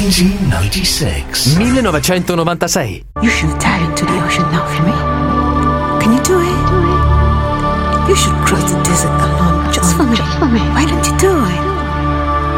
1996. 1996. You should dive into the ocean now for me. Can you do it? You should cross the desert